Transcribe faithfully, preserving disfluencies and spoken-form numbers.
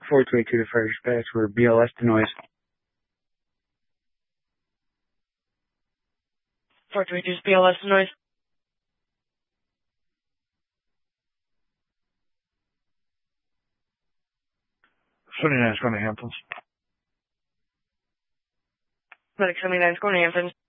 four twenty-two to first dispatch. We're B L S to noise. four twenty-two is B L S to noise. seventy-nine is going to Hamptons. Medic seventy-nine is going to Hamptons.